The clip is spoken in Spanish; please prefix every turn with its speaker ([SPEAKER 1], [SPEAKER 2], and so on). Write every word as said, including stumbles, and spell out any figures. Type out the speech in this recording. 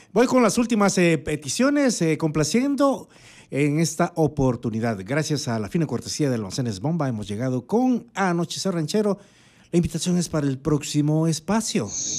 [SPEAKER 1] Voy con las últimas eh, peticiones, eh, complaciendo en esta oportunidad. Gracias a la fina cortesía de Almacenes Bomba, hemos llegado con Anochecer Ranchero. La invitación es para el próximo espacio.